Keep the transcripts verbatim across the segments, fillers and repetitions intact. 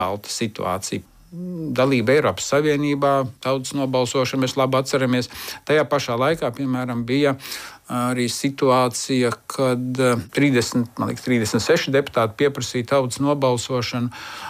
Alta situācija. Dalība Eiropas Savienībā, tautas nobalsošana, mēs labi atceramies. Tajā pašā laikā, piemēram, bija arī situācija, kad trīsdesmit, man liekas, trīsdesmit seši deputāti pieprasīja tautas nobalsošanu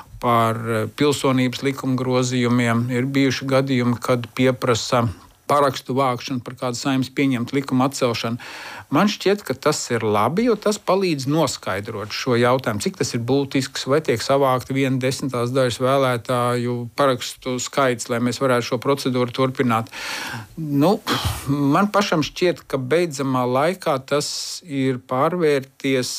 par pilsonības likuma grozījumiem. Ir bijuši gadījumi, kad pieprasa parakstu vākšanu par kādu Saeimas pieņemtu likumu atcelšanu. Man šķiet, ka tas ir labi, jo tas palīdz noskaidrot šo jautājumu, cik tas ir būtisks, vai tiek savākta viena desmitās daļas vēlētāju parakstu skaits, lai mēs varētu šo procedūru turpināt. Nu, man pašam šķiet, ka beidzamā laikā tas ir pārvērties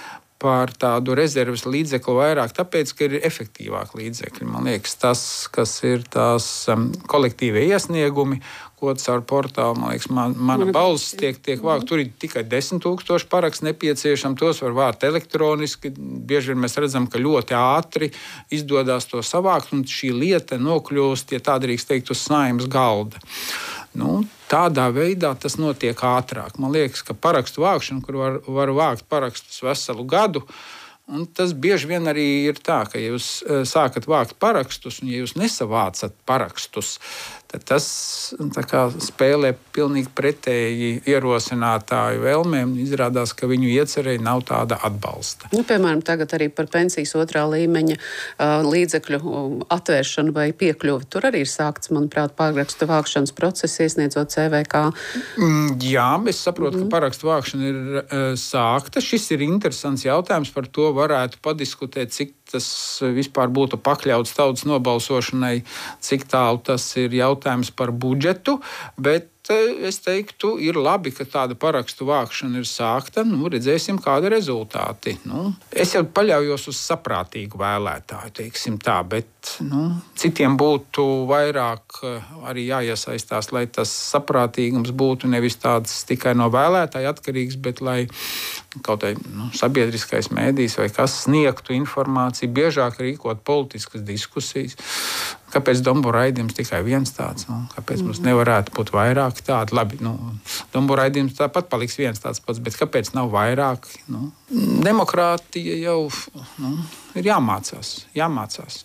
par tādu rezerves līdzekli vairāk, tāpēc, ka ir efektīvāk līdzekļi. Man liekas, tas, kas ir tās um, kolektīvie iesniegumi, ko caur portālu, man liekas, man, mana balss tiek, tiek vākt. Tur ir tikai desmit tūkstoši parakstu nepieciešami, tos var vākt elektroniski. Bieži vien mēs redzam, ka ļoti ātri izdodas to savākt, un šī lieta nokļūst, ja tā drīkst teikt, uz Saeimas galda. Nu, tādā veidā tas notiek ātrāk. Man liekas, ka parakstu vākšana, kur var, var vākt parakstus veselu gadu, un tas bieži vien arī ir tā, ka ja jūs sākat vākt parakstus, un ja jūs nesavācat parakstus, tad tas kā, spēlē pilnīgi pretēji ierosinātāju vēlmēm. Izrādās, ka viņu iecerēji nav tāda atbalsta. Nu, piemēram, tagad arī par pensijas otrā līmeņa uh, līdzekļu atvēršanu vai piekļuvi. Tur arī ir sākts, manuprāt, parakstu vākšanas process, iesniedzot C V K. Mm, jā, es saprotu, mm. ka parakstu vākšana ir uh, sākta. Šis ir interesants jautājums, par to varētu padiskutēt, cik tas vispār būtu pakļauts tautas nobalsošanai, cik tālu tas ir jautājums par budžetu, bet es teiktu, ir labi, ka tāda parakstu vākšana ir sākta. Nu, redzēsim, kāda ir rezultāti. Nu, es jau paļaujos uz saprātīgu vēlētāju, teiksim tā, bet nu, citiem būtu vairāk arī jāiesaistās, lai tas saprātīgums būtu nevis tāds tikai no vēlētāja atkarīgs, bet lai kaut vai nu, sabiedriskais mēdījis vai kas sniegtu informāciju, biežāk rīkot politiskas diskusijas. Kāpēc Dombu raidījums tikai viens tāds? Nu, kāpēc mm-hmm. mums nevarētu būt vairāk tādu? Labi, nu, Dombu raidījums tāpat paliks viens tāds pats, bet kāpēc nav vairāk? Nu, demokrātija jau nu, ir jāmācās, jāmācās.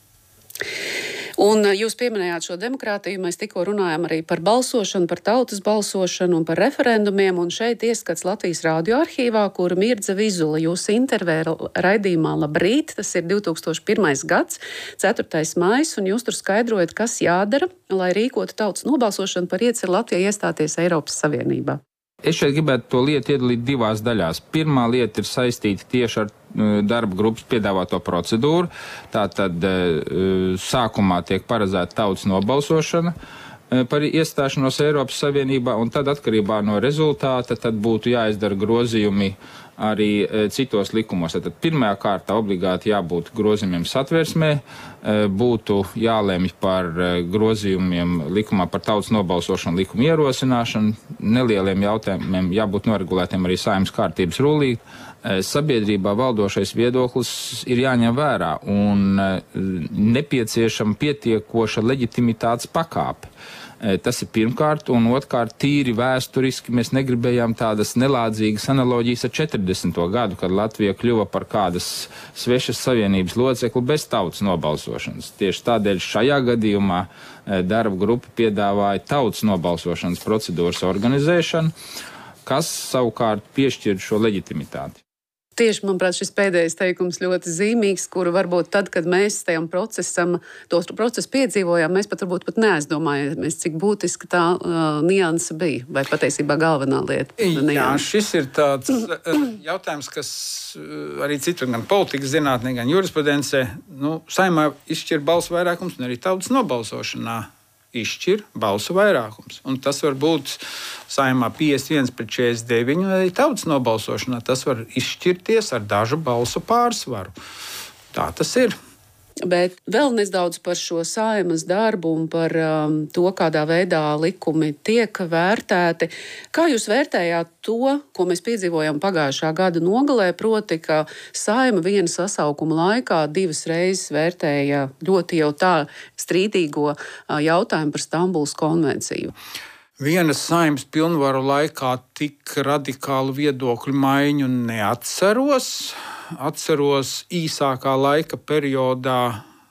Un jūs pieminējāt šo demokrātiju, mēs tikko runājam arī par balsošanu, par tautas balsošanu un par referendumiem, un šeit ieskats Latvijas radio arhīvā, kur Mirdza Vizula jūs intervēra raidījumā Labrīt, tas ir divi tūkstoši pirmais gads, ceturtais maijs, un jūs tur skaidrojat, kas jādara, lai rīkotu tautas nobalsošanu par ieceru Latvijai iestāties Eiropas Savienībā. Es šeit gribētu to lietu iedalīt divās daļās. Pirmā lieta ir saistīta tieši ar darba grupas piedāvāto procedūru. Tātad sākumā tiek paredzēta tautas nobalsošana par iestāšanos Eiropas Savienībā, un tad atkarībā no rezultāta tad būtu jāizdara grozījumi arī citos likumos. Tad pirmajā kārtā obligāti jābūt grozījumiem satversmē, būtu jālemj par grozījumiem likumā par tautas nobalsošanu, likumu ierosināšanu, nelieliem jautājumiem jābūt noregulētiem arī Saeimas kārtības rullī. Sabiedrībā valdošais viedoklis ir jāņem vērā un nepieciešama pietiekoša leģitimitātes pakāpe. Tas ir pirmkārt, un otrkārt, tīri vēsturiski mēs negribējām tādas nelādzīgas analoģijas ar četrdesmito gadu, kad Latvija kļuva par kādas svešas savienības locekli bez tautas nobalsošanas. Tieši tādēļ šajā gadījumā darba grupa piedāvāja tautas nobalsošanas procedūras organizēšanu, kas savukārt piešķir šo leģitimitāti. Tieši, manuprāt, šis pēdējais teikums ļoti zīmīgs, kuru varbūt tad, kad mēs tajam procesam, to procesu piedzīvojām, mēs pat varbūt pat neaizdomājāmies, cik būtiski tā uh, nianse bija, vai patiesībā galvenā lieta. Jā, šis ir tāds jautājums, kas arī citur, gan politikas zinātnē, gan jurisprudencē, nu, Saeimā izšķir balsu vairākums un arī tautas nobalsošanā izšķir balsu vairākums. Un tas var būt Saeimā piecdesmit viens pret četrdesmit deviņi, un arī tautas nobalsošanā tas var izšķirties ar dažu balsu pārsvaru. Tā tas ir. Bet vēl nedaudz par šo Saeimas darbu un par um, to, kādā veidā likumi tiek vērtēti. Kā jūs vērtējāt to, ko mēs piedzīvojām pagājušā gada nogalē, proti, ka Saeima viena sasaukuma laikā divas reizes vērtēja ļoti jau tā strīdīgo uh, jautājumu par Stambulas konvenciju? Vienas Saeimas pilnvaru laikā tik radikālu viedokļu maiņu neatceros. Atceros īsākā laika periodā